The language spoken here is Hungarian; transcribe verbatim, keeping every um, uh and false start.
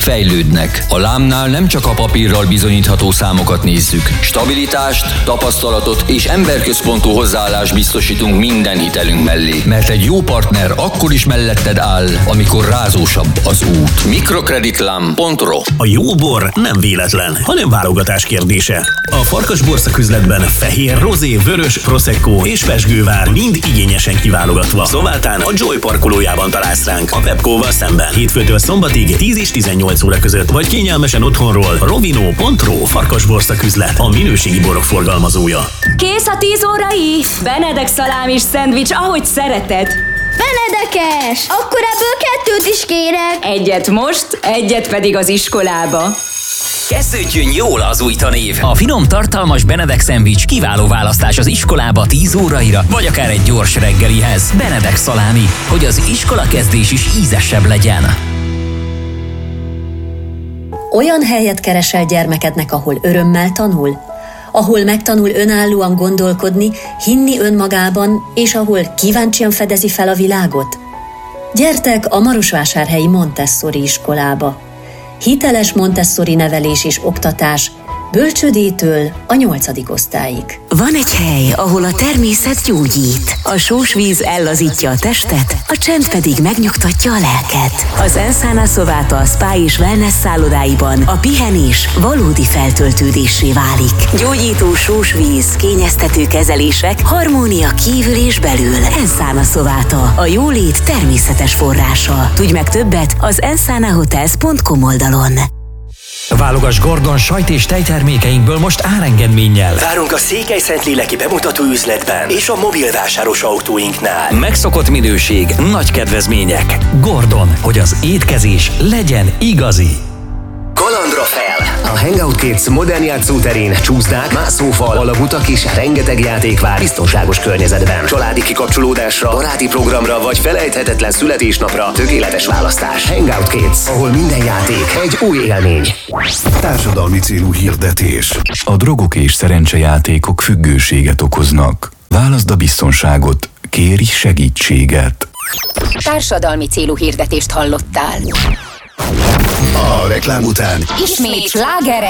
fejlődnek. A lámnál nem csak a papírral bizonyítható számokat nézzük. Stabilitást, tapasztalatot és emberközpontú hozzáállást biztosítunk minden hitelünk mellé. Mert egy jó partner akkor is melletted áll, amikor rázósabb az út. mikrokreditlam pont ro. A jó bor nem véletlen, hanem válogatás kérdése. A Farkas Borsuk üzletben fehér, rozé, vörös, prosecco és pezsgővár mind igényesen kiválogatva. Szóváltán a Joy parkolójában találsz ránk, a Pepco-val szemben. Hétfőtől szombatig tíz és tizennyolc óra között, vagy kényelmesen otthonról. rovino pont ro. Farkas Borsuk üzlet, a minőségi borok forgalmazója. Kész a tíz órai? Benedek szalámis szendvics, ahogy szereted. Benedekes! Akkor ebből kettőt is kérek. Egyet most, egyet pedig az iskolába. Kezdődjön jól az új tanév! A finom, tartalmas Benedek szendvics kiváló választás az iskolába tíz óraira, vagy akár egy gyors reggelihez. Benedek szalámi, hogy az iskola kezdés is ízesebb legyen. Olyan helyet keresel gyermekednek, ahol örömmel tanul? Ahol megtanul önállóan gondolkodni, hinni önmagában, és ahol kíváncsian fedezi fel a világot? Gyertek a Marosvásárhelyi Montessori iskolába. Hiteles Montessori nevelés és oktatás, bölcsödétől a nyolcadik osztályig. Van egy hely, ahol a természet gyógyít. A sós víz ellazítja a testet, a csend pedig megnyugtatja a lelket. Az Ensana Sovata Spa és Wellness szállodáiban a pihenés valódi feltöltődéssé válik. Gyógyító sós víz, kényeztető kezelések, harmónia kívül és belül. Ensana Sovata, a jólét természetes forrása. Tudj meg többet az ensana hotels pont com oldalon. Válogass Gordon sajt és tejtermékeinkből most árengedménnyel. Várunk a Székelyszentlélleki bemutató üzletben és a mobilvásáros autóinknál. Megszokott minőség, nagy kedvezmények. Gordon, hogy az étkezés legyen igazi. Kalandra fel! A Hangout Kids modern játszóterén csúszdák, mászófal, alagutak és rengeteg játék vár biztonságos környezetben. Családi kikapcsolódásra, baráti programra vagy felejthetetlen születésnapra tökéletes választás. Hangout Kids, ahol minden játék egy új élmény. Társadalmi célú hirdetés. A drogok és szerencsejátékok függőséget okoznak. Válaszd a biztonságot, kérj segítséget. Társadalmi célú hirdetést hallottál. A reklám után ismét sláger